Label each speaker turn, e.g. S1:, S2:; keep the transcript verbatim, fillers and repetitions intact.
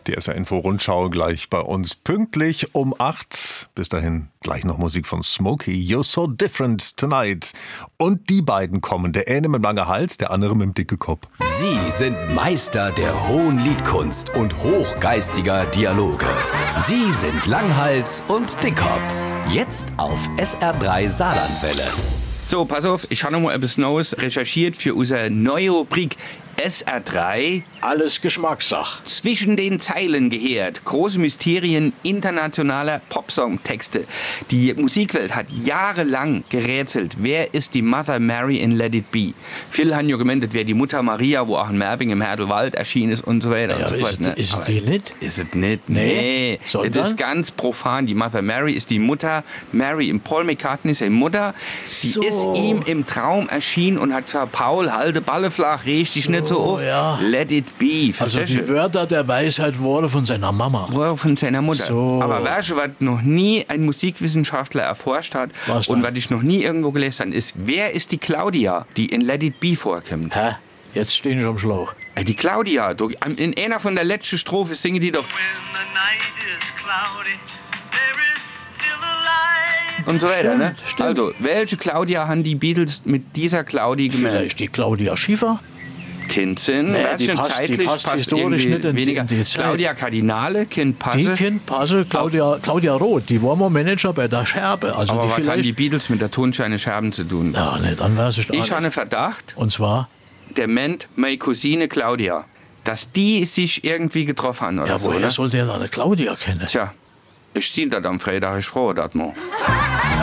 S1: Die S R-Info-Rundschau gleich bei uns pünktlich um acht. Bis dahin gleich noch Musik von Smokey. You're so different tonight. Und die beiden kommen. Der eine mit dem langen Hals, der andere mit dem dicken Kopf.
S2: Sie sind Meister der hohen Liedkunst und hochgeistiger Dialoge. Sie sind Langhals und Dickhop. Jetzt auf S R drei Saarlandwelle.
S3: So, pass auf, ich habe noch mal etwas Neues recherchiert für unsere neue Rubrik S R drei.
S4: Alles Geschmackssache.
S3: Zwischen den Zeilen gehört. Große Mysterien internationaler Popsong-Texte. Die Musikwelt hat jahrelang gerätselt. Wer ist die Mother Mary in Let It Be? Viele haben ja gemeint, wer die Mutter Maria, wo auch in Merbing im Herdelwald erschienen ist und so weiter
S4: Ja,
S3: und so
S4: ist
S3: fort.
S4: es-
S3: Ne?
S4: ist es
S3: Aber
S4: die nicht?
S3: Ist es nicht?
S4: Nee.
S3: Nee.
S4: Sondern?
S3: Das ist ganz profan. Die Mother Mary ist die Mutter Mary. Im Paul McCartney ist seine Mutter. Die
S4: So.
S3: ist ihm im Traum erschienen und hat gesagt, Paul, halte Balle flach, reg dich nicht so auf.
S4: ja.
S3: Let it be.
S4: Also
S3: Verstehst
S4: die
S3: du?
S4: Wörter der Weisheit wurde von seiner Mama.
S3: Wo er von seiner Mutter.
S4: So.
S3: Aber weißt du, was noch nie ein Musikwissenschaftler erforscht hat
S4: Was
S3: und
S4: denn?
S3: was ich noch nie irgendwo gelesen habe, ist, wer ist die Claudia, die in Let It Be vorkommt?
S4: Hä? Jetzt stehen ich am Schlauch.
S3: Äh, Die Claudia, du, in einer von der letzten Strophe singen die doch
S5: When the night is cloudy, there is still a light.
S3: und so weiter. Ne?
S4: Stimmt, stimmt.
S3: Also, welche Claudia haben die Beatles mit dieser Claudia gemeldet?
S4: Vielleicht die Claudia Schiffer?
S3: Kind sind,
S4: Nee,
S3: weißt
S4: die
S3: du,
S4: passt- die
S3: zeitlich
S4: passt
S3: passt
S4: historisch
S3: irgendwie
S4: nicht in die-
S3: weniger.
S4: in die Zeit.
S3: Claudia Kardinale, Kind
S4: Die
S3: Passe.
S4: Kind Passe, Claudia, Claudia Roth, die war mal Manager bei der Scherbe. Also
S3: Aber
S4: die
S3: was haben
S4: vielleicht.
S3: die Beatles mit der Tonscheine Scherben zu tun?
S4: Ja, nicht, dann weiß ich
S3: Ich
S4: nicht.
S3: habe einen Verdacht,
S4: Und zwar,
S3: der meint meine Cousine Claudia, dass die sich irgendwie getroffen haben oder
S4: ja,
S3: so.
S4: woher
S3: Ne?
S4: soll der da eine Claudia kennen?
S3: Tja, ich zieh das am Freitag, ich froh, das mal.